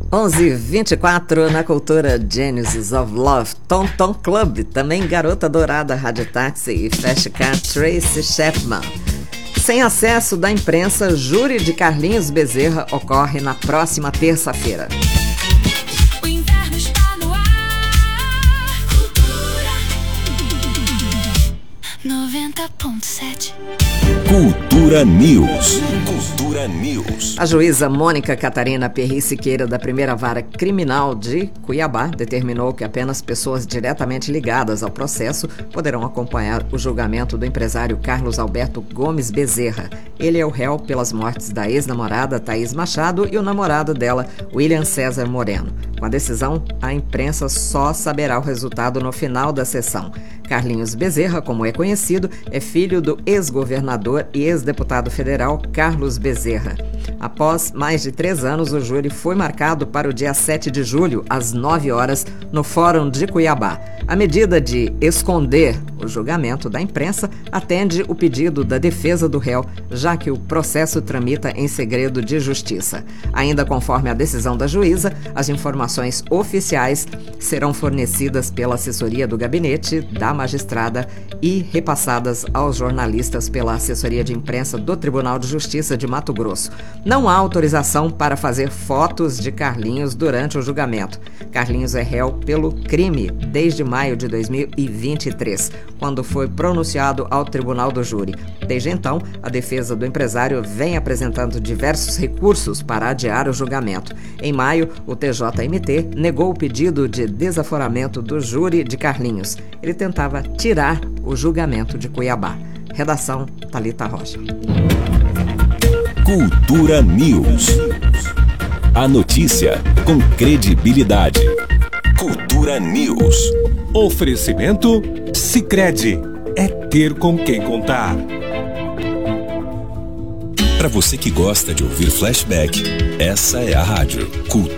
11h24 na cultura Genesis of Love, Tom Tom Club, também Garota Dourada, Rádio Táxi e Fast Car, Tracy Chapman. Sem acesso da imprensa, júri de Carlinhos Bezerra ocorre na próxima terça-feira. O inverno está no ar. Cultura 90.7. Cultura News. Cultura News. A juíza Mônica Catarina Perri Siqueira, da Primeira Vara Criminal de Cuiabá, determinou que apenas pessoas diretamente ligadas ao processo poderão acompanhar o julgamento do empresário Carlos Alberto Gomes Bezerra. Ele é o réu pelas mortes da ex-namorada Thaís Machado e o namorado dela, William César Moreno. Com a decisão, a imprensa só saberá o resultado no final da sessão. Carlinhos Bezerra, como é conhecido, é filho do ex-governador e ex-deputado federal Carlos Bezerra. Após mais de 3 anos, o júri foi marcado para o dia 7 de julho, às 9 horas, no Fórum de Cuiabá. A medida de esconder o julgamento da imprensa atende o pedido da defesa do réu, já que o processo tramita em segredo de justiça. Ainda conforme a decisão da juíza, as informações oficiais serão fornecidas pela assessoria do gabinete da magistrada e repassadas aos jornalistas pela assessoria de imprensa do Tribunal de Justiça de Mato Grosso. Não há autorização para fazer fotos de Carlinhos durante o julgamento. Carlinhos é réu pelo crime desde maio de 2023, quando foi pronunciado ao Tribunal do Júri. Desde então, a defesa do empresário vem apresentando diversos recursos para adiar o julgamento. Em maio, o TJMT negou o pedido de desaforamento do júri de Carlinhos. Ele tentava tirar o julgamento de Cuiabá. Redação, Thalita Rocha. Cultura News. A notícia com credibilidade. Cultura News. Oferecimento Sicredi. É ter com quem contar. Para você que gosta de ouvir flashback, essa é a rádio Cultura.